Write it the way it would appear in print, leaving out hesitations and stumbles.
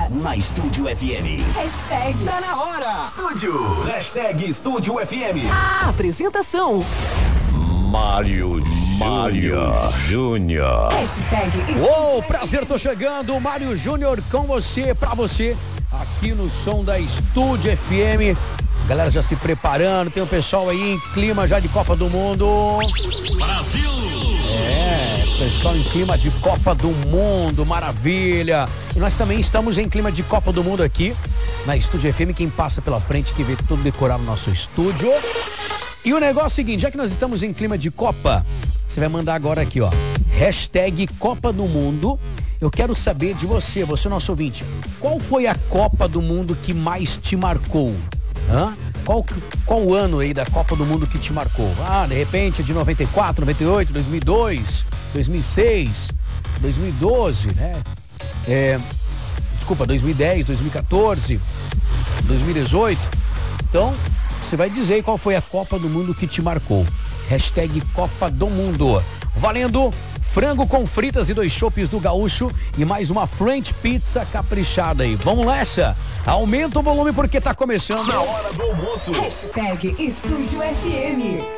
agora na Estúdio FM. Hashtag tá na hora. Estúdio. Hashtag Estúdio FM. Apresentação. Mário Júnior. Hashtag Uou, prazer, tô chegando. Mário Júnior com você, pra você, aqui no som da Estúdio FM. Galera já se preparando, tem o pessoal aí em clima já de Copa do Mundo. Brasil! Pessoal em clima de Copa do Mundo, maravilha. E nós também estamos em clima de Copa do Mundo aqui na Estúdio FM. Quem passa pela frente, que vê tudo decorado no nosso estúdio. E o negócio é o seguinte, já que nós estamos em clima de Copa, você vai mandar agora aqui, ó, hashtag Copa do Mundo. Eu quero saber de você, nosso ouvinte, qual foi a Copa do Mundo que mais te marcou? Qual o ano aí da Copa do Mundo que te marcou? De repente de 94, 98, 2002, 2006, 2012, né? 2010, 2014, 2018. Então, você vai dizer qual foi a Copa do Mundo que te marcou. Hashtag Copa do Mundo. Valendo frango com fritas e 2 chopes do Gaúcho e mais uma French Pizza caprichada aí. Vamos nessa? Aumenta o volume porque tá começando. Na hora do almoço. Hashtag Estúdio FM.